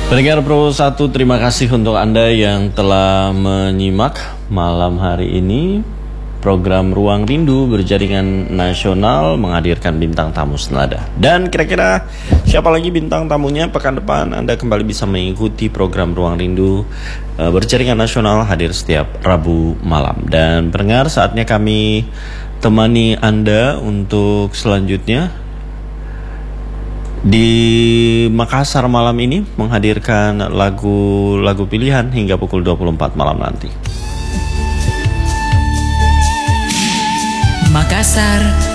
Pendengar Pro 1, terima kasih untuk Anda yang telah menyimak malam hari ini. Program Ruang Rindu berjaringan nasional menghadirkan bintang tamu senada. Dan kira-kira siapa lagi bintang tamunya? Pekan depan Anda kembali bisa mengikuti program Ruang Rindu berjaringan nasional hadir setiap Rabu malam. Dan pendengar, saatnya kami temani Anda untuk selanjutnya di Makassar malam ini menghadirkan lagu-lagu pilihan hingga pukul 24 malam nanti. Makassar